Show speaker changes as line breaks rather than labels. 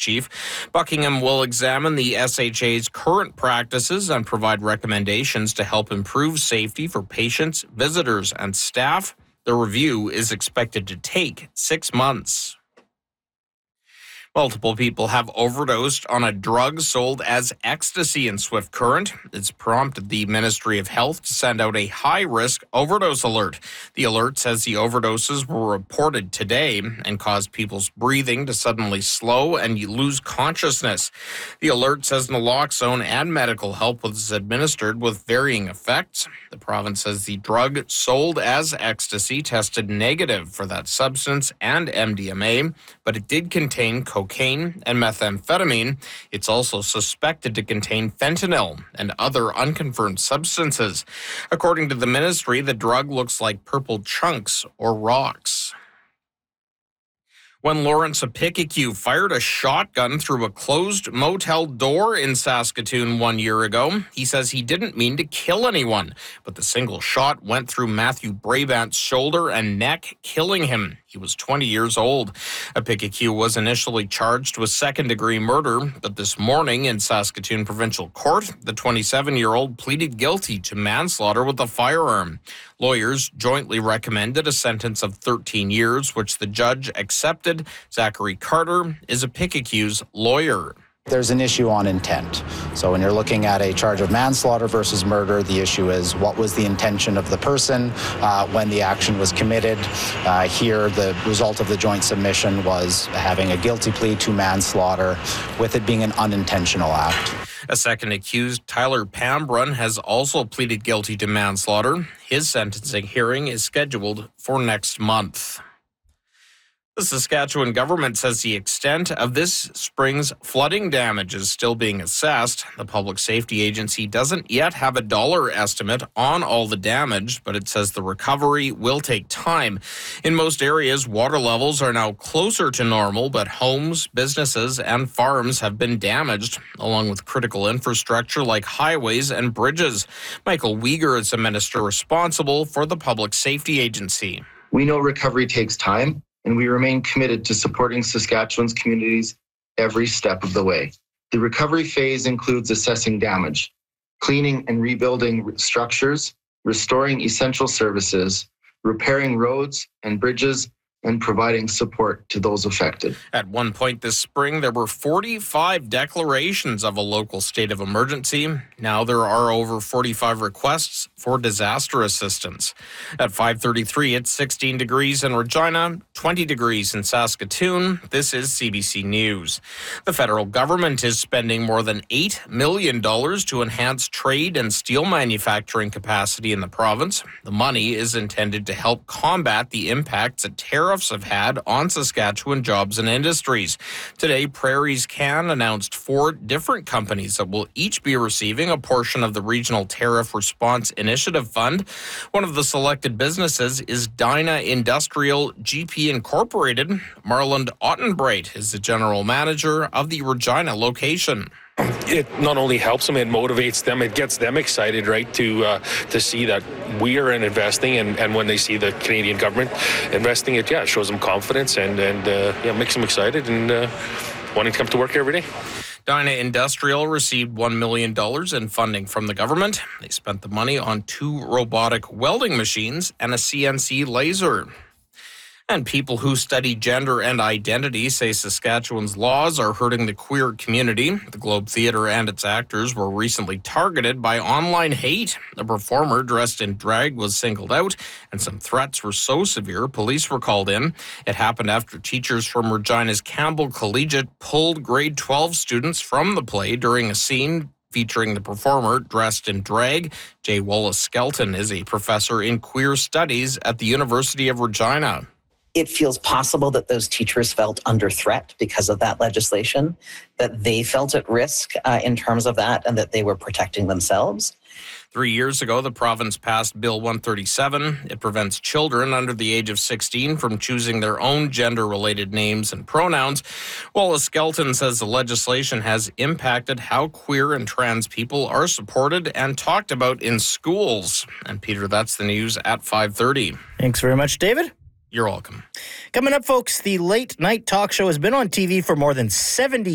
chief. Buckingham will examine the SHA's current practices and provide recommendations to help improve safety for patients, visitors, and staff. The review is expected to take 6 months. Multiple people have overdosed on a drug sold as ecstasy in Swift Current. It's prompted the Ministry of Health to send out a high-risk overdose alert. The alert says the overdoses were reported today and caused people's breathing to suddenly slow and you lose consciousness. The alert says naloxone and medical help was administered with varying effects. The province says the drug sold as ecstasy tested negative for that substance and MDMA, but it did contain cocaine and methamphetamine. It's also suspected to contain fentanyl and other unconfirmed substances. According to the ministry, the drug looks like purple chunks or rocks. When Lawrence Apickicu fired a shotgun through a closed motel door in Saskatoon 1 year ago, he says he didn't mean to kill anyone, but the single shot went through Matthew Brabant's shoulder and neck, killing him. He was 20 years old. Apickicu was initially charged with second-degree murder, but this morning in Saskatoon Provincial Court, the 27-year-old pleaded guilty to manslaughter with a firearm. Lawyers jointly recommended a sentence of 13 years, which the judge accepted. Zachary Carter is Apickicu's lawyer.
There's an issue on intent. So when you're looking at a charge of manslaughter versus murder, the issue is what was the intention of the person when the action was committed. Here, the result of the joint submission was having a guilty plea to manslaughter, with it being an unintentional act.
A second accused, Tyler Pambrun, has also pleaded guilty to manslaughter. His sentencing hearing is scheduled for next month. The Saskatchewan government says the extent of this spring's flooding damage is still being assessed. The Public Safety Agency doesn't yet have a dollar estimate on all the damage, but it says the recovery will take time. In most areas, water levels are now closer to normal, but homes, businesses, and farms have been damaged, along with critical infrastructure like highways and bridges. Michael Uyghur is the minister responsible for the Public Safety Agency.
We know recovery takes time, and we remain committed to supporting Saskatchewan's communities every step of the way. The recovery phase includes assessing damage, cleaning and rebuilding structures, restoring essential services, repairing roads and bridges, and providing support to those affected.
At one point this spring, there were 45 declarations of a local state of emergency. Now there are over 45 requests for disaster assistance. At 5:33, it's 16 degrees in Regina, 20 degrees in Saskatoon. This is CBC News. The federal government is spending more than $8 million to enhance trade and steel manufacturing capacity in the province. The money is intended to help combat the impacts that tariffs have had on Saskatchewan jobs and industries. Today, Prairies Can announced 4 different companies that will each be receiving a portion of the Regional Tariff Response Initiative Fund. One of the selected businesses is Dyna Industrial GP Incorporated. Marland Ottenbreit is the general manager of the Regina location.
It not only helps them, it motivates them, it gets them excited, right, to see that we are investing, and when they see the Canadian government investing, it shows them confidence and makes them excited and wanting to come to work every day.
Dyna Industrial received $1 million in funding from the government. They spent the money on 2 robotic welding machines and a CNC laser. And people who study gender and identity say Saskatchewan's laws are hurting the queer community. The Globe Theatre and its actors were recently targeted by online hate. A performer dressed in drag was singled out, and some threats were so severe police were called in. It happened after teachers from Regina's Campbell Collegiate pulled grade 12 students from the play during a scene featuring the performer dressed in drag. Jay Wallace-Skelton is a professor in queer studies at the University of Regina.
It feels possible that those teachers felt under threat because of that legislation, that they felt at risk in terms of that, and that they were protecting themselves.
3 years ago, the province passed Bill 137. It prevents children under the age of 16 from choosing their own gender-related names and pronouns. Wallace-Skelton says the legislation has impacted how queer and trans people are supported and talked about in schools. And Peter, that's the news at 5:30.
Thanks very much, David.
You're welcome.
Coming up, folks, the late night talk show has been on TV for more than 70